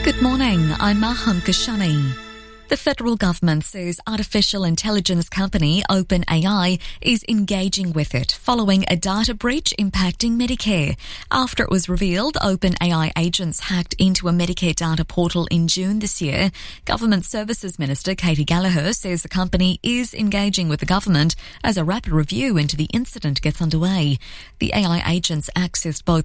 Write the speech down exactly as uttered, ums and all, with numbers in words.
Good morning, I'm Maham Kashani. The federal government says artificial intelligence company OpenAI is engaging with it following a data breach impacting Medicare. After it was revealed OpenAI agents hacked into a Medicare data portal in June this year, Government Services Minister Katie Gallagher says the company is engaging with the government as a rapid review into the incident gets underway. The A I agents accessed both